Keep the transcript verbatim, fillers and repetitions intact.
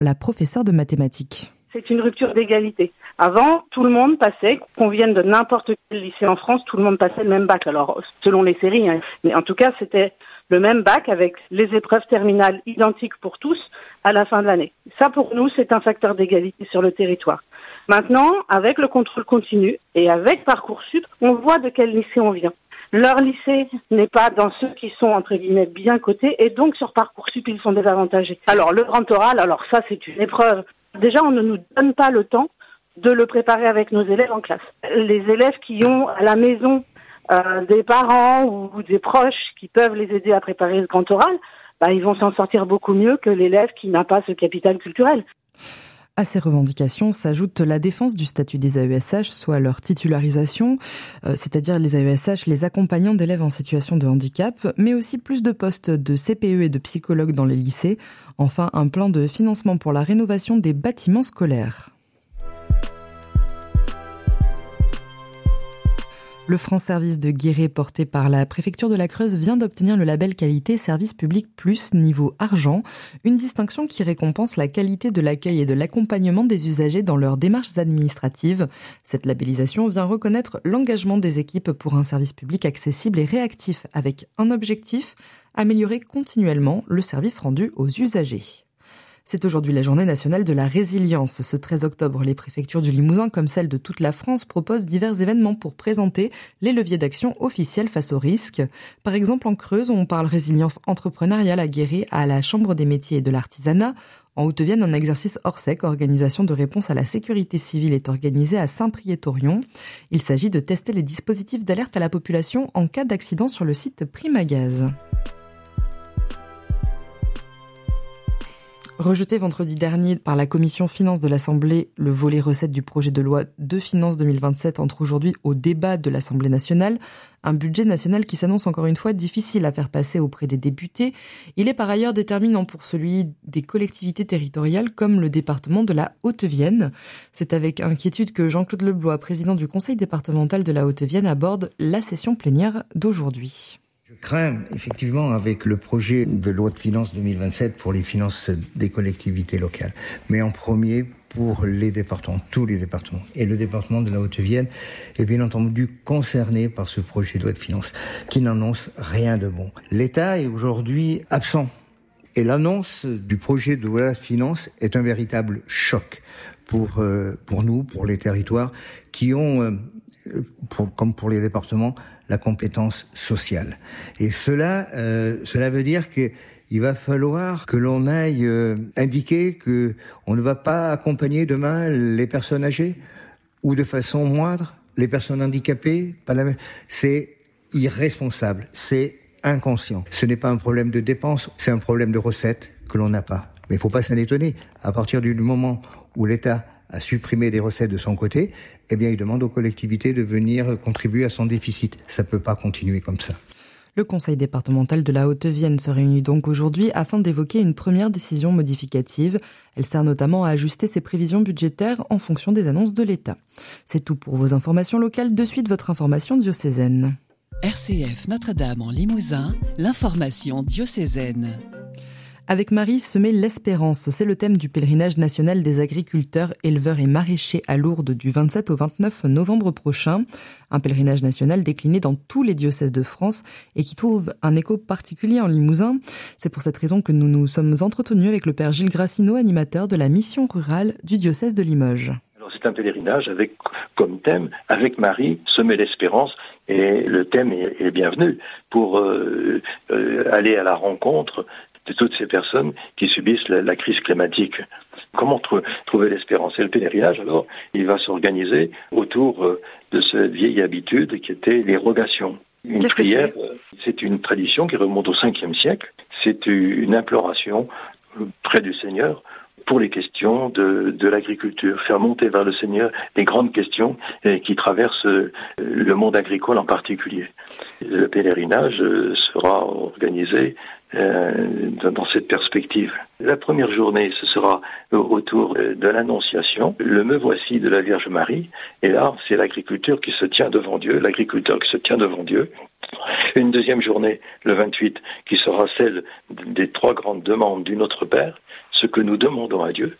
la professeure de mathématiques. C'est une rupture d'égalité. Avant, tout le monde passait, qu'on vienne de n'importe quel lycée en France, tout le monde passait le même bac. Alors, selon les séries, hein, mais en tout cas, c'était le même bac avec les épreuves terminales identiques pour tous à la fin de l'année. Ça, pour nous, c'est un facteur d'égalité sur le territoire. Maintenant, avec le contrôle continu et avec Parcoursup, on voit de quel lycée on vient. Leur lycée n'est pas dans ceux qui sont, entre guillemets, bien cotés, et donc sur Parcoursup, ils sont désavantagés. Alors, le grand oral, alors ça, c'est une épreuve. Déjà, on ne nous donne pas le temps de le préparer avec nos élèves en classe. Les élèves qui ont à la maison euh, des parents ou des proches qui peuvent les aider à préparer le grand oral, bah, ils vont s'en sortir beaucoup mieux que l'élève qui n'a pas ce capital culturel. À ces revendications s'ajoute la défense du statut des A E S H, soit leur titularisation, euh, c'est-à-dire les A E S H, les accompagnants d'élèves en situation de handicap, mais aussi plus de postes de C P E et de psychologues dans les lycées. Enfin, un plan de financement pour la rénovation des bâtiments scolaires. Le France Service de Guéret, porté par la préfecture de la Creuse, vient d'obtenir le label qualité Service Public Plus niveau argent, une distinction qui récompense la qualité de l'accueil et de l'accompagnement des usagers dans leurs démarches administratives. Cette labellisation vient reconnaître l'engagement des équipes pour un service public accessible et réactif, avec un objectif, améliorer continuellement le service rendu aux usagers. C'est aujourd'hui la journée nationale de la résilience. Ce treize octobre, les préfectures du Limousin, comme celles de toute la France, proposent divers événements pour présenter les leviers d'action officiels face aux risques. Par exemple, en Creuse, on parle résilience entrepreneuriale à Guéret à la Chambre des métiers et de l'artisanat. En Haute-Vienne, un exercice Orsec, organisation de réponse à la sécurité civile, est organisé à Saint-Priest-Orion. Il s'agit de tester les dispositifs d'alerte à la population en cas d'accident sur le site Primagaz. Rejeté vendredi dernier par la commission finances de l'Assemblée, le volet recettes du projet de loi de finances deux mille vingt-sept entre aujourd'hui au débat de l'Assemblée nationale. Un budget national qui s'annonce encore une fois difficile à faire passer auprès des députés. Il est par ailleurs déterminant pour celui des collectivités territoriales comme le département de la Haute-Vienne. C'est avec inquiétude que Jean-Claude Leblois, président du conseil départemental de la Haute-Vienne, aborde la session plénière d'aujourd'hui. Je crains effectivement avec le projet de loi de finances deux mille vingt-sept pour les finances des collectivités locales, mais en premier pour les départements, tous les départements. Et le département de la Haute-Vienne est bien entendu concerné par ce projet de loi de finances qui n'annonce rien de bon. L'État est aujourd'hui absent et l'annonce du projet de loi de finances est un véritable choc pour, euh, pour nous, pour les territoires qui ont, euh, pour, comme pour les départements, la compétence sociale. Et cela, euh, cela veut dire que il va falloir que l'on aille euh, indiquer que on ne va pas accompagner demain les personnes âgées ou de façon moindre les personnes handicapées. Pas la même. C'est irresponsable, c'est inconscient. Ce n'est pas un problème de dépenses, c'est un problème de recettes que l'on n'a pas. Mais il ne faut pas s'en étonner. À partir du moment où l'État a supprimé des recettes de son côté, eh bien, il demande aux collectivités de venir contribuer à son déficit. Ça ne peut pas continuer comme ça. Le conseil départemental de la Haute-Vienne se réunit donc aujourd'hui afin d'évoquer une première décision modificative. Elle sert notamment à ajuster ses prévisions budgétaires en fonction des annonces de l'État. C'est tout pour vos informations locales. De suite, votre information diocésaine. R C F Notre-Dame en Limousin, l'information diocésaine. Avec Marie, semer l'espérance, c'est le thème du pèlerinage national des agriculteurs, éleveurs et maraîchers à Lourdes du vingt-sept au vingt-neuf novembre prochain. Un pèlerinage national décliné dans tous les diocèses de France et qui trouve un écho particulier en Limousin. C'est pour cette raison que nous nous sommes entretenus avec le père Gilles Grassineau, animateur de la mission rurale du diocèse de Limoges. Alors c'est un pèlerinage avec comme thème, avec Marie, semer l'espérance, et le thème est, est bienvenu pour euh, euh, aller à la rencontre de toutes ces personnes qui subissent la, la crise climatique. Comment tr- trouver l'espérance? Et le pèlerinage, alors, il va s'organiser autour euh, de cette vieille habitude qui était les rogations. Une Qu'est-ce prière, que c'est? euh, c'est une tradition qui remonte au cinquième siècle. C'est une imploration euh, près du Seigneur pour les questions de, de l'agriculture, faire monter vers le Seigneur les grandes questions euh, qui traversent euh, le monde agricole en particulier. Le pèlerinage euh, sera organisé euh, dans cette perspective. La première journée, ce sera autour de l'Annonciation, le Me voici de la Vierge Marie, et là, c'est l'agriculture qui se tient devant Dieu, l'agriculteur qui se tient devant Dieu. Une deuxième journée, le vingt-huit, qui sera celle des trois grandes demandes du Notre Père, ce que nous demandons à Dieu.